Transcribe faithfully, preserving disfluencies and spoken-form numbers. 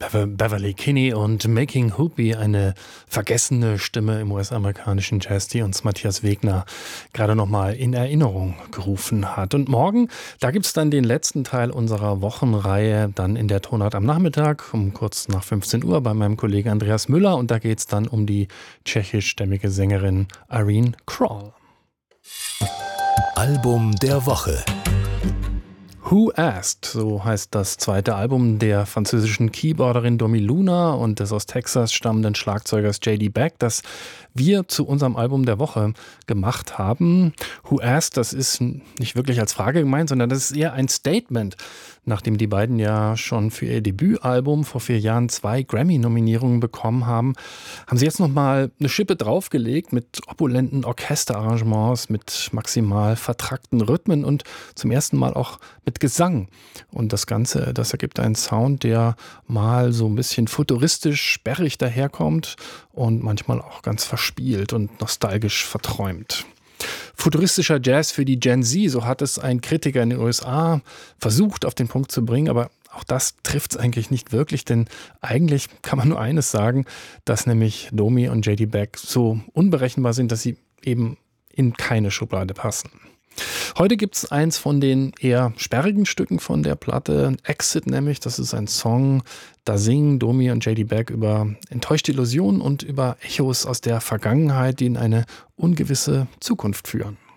Bever- Beverly Kinney und Making Hoopy, eine vergessene Stimme im U S-amerikanischen Jazz, die uns Matthias Wegner gerade nochmal in Erinnerung gerufen hat. Und morgen, da gibt es dann den letzten Teil unserer Wochenreihe, dann in der Tonart am Nachmittag, um kurz nach fünfzehn Uhr bei meinem Kollegen Andreas Müller. Und da geht es dann um die tschechischstämmige Sängerin Irene Kroll. Album der Woche. Who Asked, so heißt das zweite Album der französischen Keyboarderin Domi Luna und des aus Texas stammenden Schlagzeugers J D Beck, das wir zu unserem Album der Woche gemacht haben. Who Asked, das ist nicht wirklich als Frage gemeint, sondern das ist eher ein Statement, nachdem die beiden ja schon für ihr Debütalbum vor vier Jahren zwei Grammy-Nominierungen bekommen haben, haben sie jetzt nochmal eine Schippe draufgelegt mit opulenten Orchesterarrangements, mit maximal vertrackten Rhythmen und zum ersten Mal auch mit Gesang. Und das Ganze, das ergibt einen Sound, der mal so ein bisschen futuristisch sperrig daherkommt und manchmal auch ganz verspielt und nostalgisch verträumt. Futuristischer Jazz für die Gen Z, so hat es ein Kritiker in den U S A versucht auf den Punkt zu bringen, aber auch das trifft es eigentlich nicht wirklich, denn eigentlich kann man nur eines sagen, dass nämlich Domi und J D Beck so unberechenbar sind, dass sie eben in keine Schublade passen. Heute gibt es eins von den eher sperrigen Stücken von der Platte, Exit nämlich, das ist ein Song, da singen Domi und J D Beck über enttäuschte Illusionen und über Echos aus der Vergangenheit, die in eine ungewisse Zukunft führen.